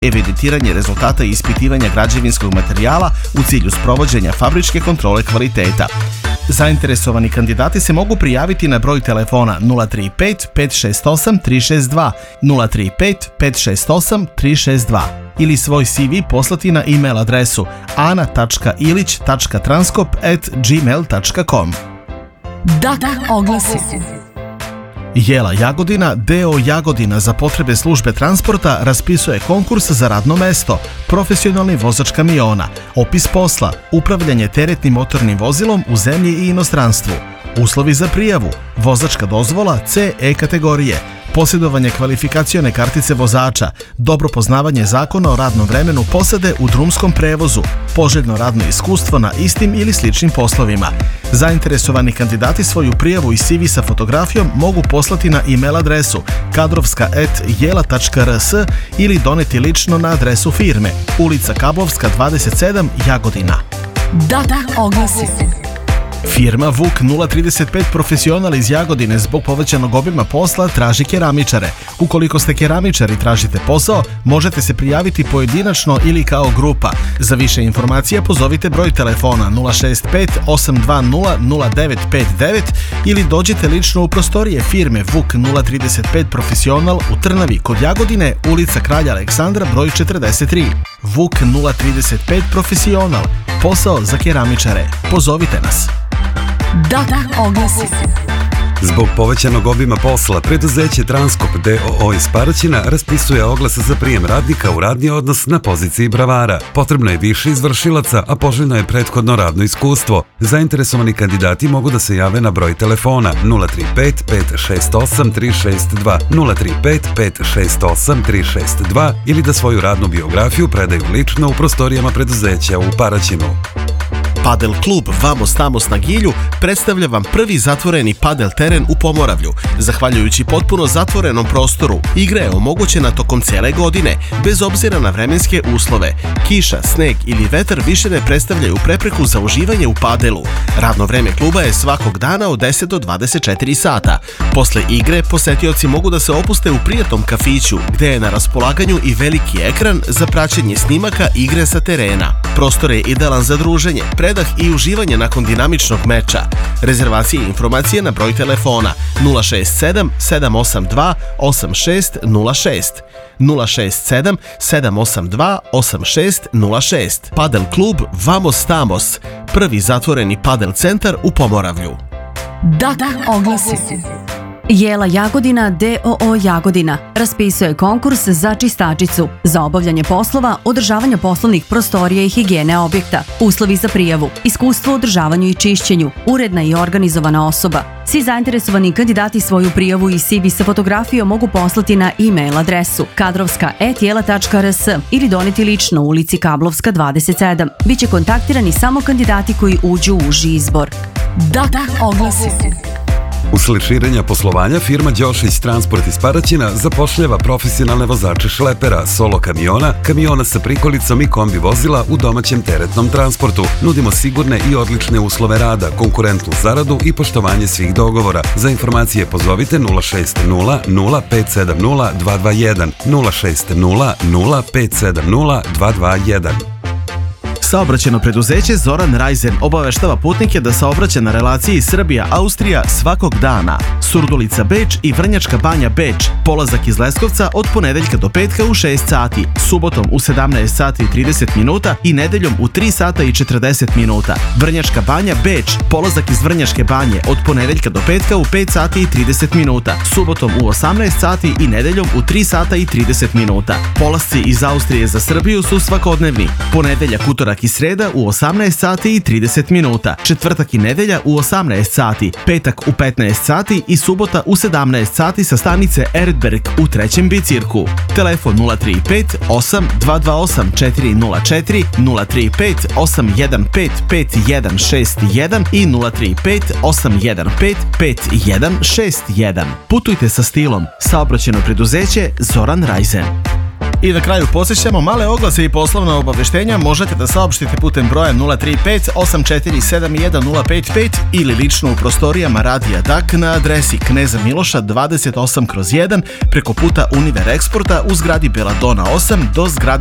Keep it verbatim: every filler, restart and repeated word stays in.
evidentiranje rezultata i ispitivanja građevinskog materijala u cilju sprovođenja fabričke kontrole kvaliteta. Zainteresovani kandidati se mogu prijaviti na broj telefona nula tri pet pet šest osam tri šest dva, nula tri pet pet šest osam tri šest dva ili svoj C V poslati na e-mail adresu ana tačka ilić tačka transkop at gmail tačka com. Da, da, oglasi. Jela Jagodina, D O Jagodina za potrebe službe transporta raspisuje konkurs za radno mesto, profesionalni vozač kamiona, opis posla, upravljanje teretnim motornim vozilom u zemlji i inostranstvu, uslovi za prijavu, vozačka dozvola C E kategorije, posjedovanje kvalifikacione kartice vozača, dobro poznavanje zakona o radnom vremenu posade u drumskom prevozu, poželjno radno iskustvo na istim ili sličnim poslovima. Zainteresovani kandidati svoju prijavu i C V sa fotografijom mogu poslati na e-mail adresu kadrovska at jela tačka r s ili doneti lično na adresu firme, ulica Kablovska dvadeset sedam, Jagodina. Da, da, oglasi. Firma Vuk nula trideset pet Profesional iz Jagodine zbog povećanog obima posla traži keramičare. Ukoliko ste keramičar i tražite posao, možete se prijaviti pojedinačno ili kao grupa. Za više informacija pozovite broj telefona nula šest pet osam dva nula nula devet pet devet ili dođite lično u prostorije firme Vuk nula trideset pet Profesional u Trnavi kod Jagodine, ulica Kralja Aleksandra broj četrdeset tri. Vuk nula trideset pet Profesional. Posao za keramičare. Pozovite nas. Da, da, oglasi. Zbog povećanog obima posla, preduzeće Transkop D O O iz Paraćina raspisuje oglas za prijem radnika u radni odnos na poziciji bravara. Potrebno je više izvršilaca, a poželjno je prethodno radno iskustvo. Zainteresovani kandidati mogu da se jave na broj telefona nula tri pet pet šest osam tri šest dva, nula tri pet pet šest osam tri šest dva ili da svoju radnu biografiju predaju lično u prostorijama preduzeća u Paraćinu. Padel klub Vamos Tamos na Gilju predstavlja vam prvi zatvoreni padel teren u Pomoravlju. Zahvaljujući potpuno zatvorenom prostoru, igra je omogućena tokom cijele godine, bez obzira na vremenske uslove. Kiša, sneg ili vetar više ne predstavljaju prepreku za uživanje u padelu. Radno vreme kluba je svakog dana od deset do dvadeset četiri sata. Posle igre, posetioci mogu da se opuste u prijatnom kafiću, gde je na raspolaganju i veliki ekran za praćenje snimaka igre sa terena. Prostor je idealan za druženje, predah i uživanje nakon dinamičnog meča. Rezervacije i informacije na broj telefona nula šest sedam sedam osam dva osam šest nula šest, nula šest sedam sedam osam dva osam šest nula šest. Padel klub Vamos Tamos, prvi zatvoreni padel centar u Pomoravlju. Da, da, oglasi. Jela Jagodina D O O Jagodina raspisuje konkurs za čistačicu, za obavljanje poslova, održavanja poslovnih prostorija i higijene objekta, uslovi za prijavu, iskustvo u održavanju i čišćenju, uredna i organizovana osoba. Svi zainteresovani kandidati svoju prijavu i C V sa fotografijom mogu poslati na e-mail adresu kadrovska at jela tačka r s ili doneti lično u ulici Kablovska dvadeset sedam. Biće kontaktirani samo kandidati koji uđu u uži izbor. Da, da, oglasi. Usled širenja poslovanja, firma Đošić Transport iz Paraćina zapošljava profesionalne vozače šlepera, solo kamiona, kamiona sa prikolicom i kombi vozila u domaćem teretnom transportu. Nudimo sigurne i odlične uslove rada, konkurentnu zaradu i poštovanje svih dogovora. Za informacije pozovite nula šest nula nula pet sedam nula dva dva jedan, nula šest nula nula pet sedam nula dva dva jedan. Saobraćajno preduzeće Zoran Rajzen obaveštava putnike da saobraća na relaciji Srbija-Austrija svakog dana. Surdulica Beč i Vrnjačka Banja Beč, polazak iz Leskovca od ponedeljka do petka u šest sati, subotom u sedamnaest sati i trideset minuta i nedeljom u tri sata i četrdeset minuta. Vrnjačka Banja Beč, polazak iz Vrnjačke Banje od ponedeljka do petka u pet sati i trideset minuta, subotom u osamnaest sati i nedeljom u tri sata i trideset minuta. Polasci iz Austrije za Srbiju su svakodnevni. Ponedeljak, utorak i sreda u osamnaest sati i trideset minuta, četvrtak i nedelja u osamnaest sati, petak u petnaest sati i subota u sedamnaest sati sa stanice Erdberg u trećem bicirku. Telefon nula tri pet osam dva dva osam četiri nula četiri, nula tri pet osam jedan pet pet jedan šest jedan i nula tri pet osam jedan pet pet jedan šest jedan. Putujte sa stilom. Saobraćajno preduzeće Zoran Rajzen. I na kraju posjećamo male oglase i poslovna obaveštenja možete da saopštite putem broja nula tri pet osam četiri sedam jedan nula pet pet ili lično u prostorijama Radija D A K na adresi Kneza Miloša dvadeset osam kroz jedan preko puta Univer Eksporta u zgradi Beladona osam do zgrade